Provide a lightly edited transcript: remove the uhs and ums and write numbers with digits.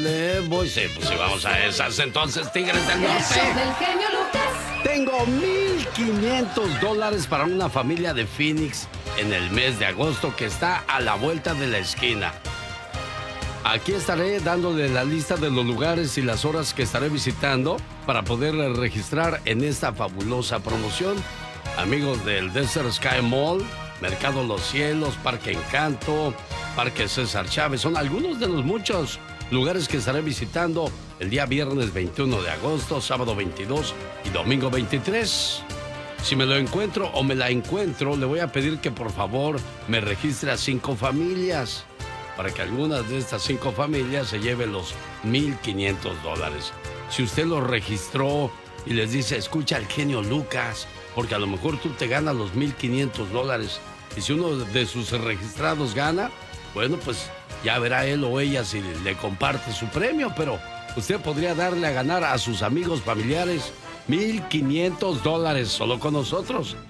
le voy. Sí, pues si vamos a esas, entonces, Tigres del Norte. El show del genio Lucas. Tengo $1,500 para una familia de Phoenix en el mes de agosto que está a la vuelta de la esquina. Aquí estaré dándole la lista de los lugares y las horas que estaré visitando para poder registrar en esta fabulosa promoción. Amigos del Desert Sky Mall, Mercado Los Cielos, Parque Encanto, Parque César Chávez, son algunos de los muchos lugares que estaré visitando el día viernes 21 de agosto, sábado 22 y domingo 23. Si me lo encuentro o me la encuentro, le voy a pedir que por favor me registre a 5 familias para que algunas de estas 5 familias se lleven los $1,500. Si usted lo registró y les dice, escucha al genio Lucas, porque a lo mejor tú te ganas los $1,500. Y si uno de sus registrados gana, bueno, pues ya verá él o ella si le comparte su premio, pero usted podría darle a ganar a sus amigos familiares $1,500 solo con nosotros.